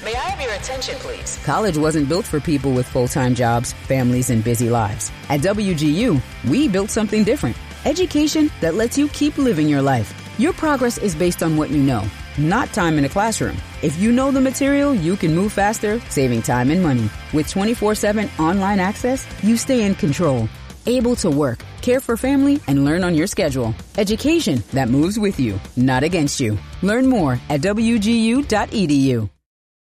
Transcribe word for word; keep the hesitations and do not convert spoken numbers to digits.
May I have your attention, please? College wasn't built for people with full-time jobs, families, and busy lives. At W G U, we built something different. Education that lets you keep living your life. Your progress is based on what you know, not time in a classroom. If you know the material, you can move faster, saving time and money. With twenty-four seven online access, you stay in control, able to work, care for family, and learn on your schedule. Education that moves with you, not against you. Learn more at W G U dot E D U.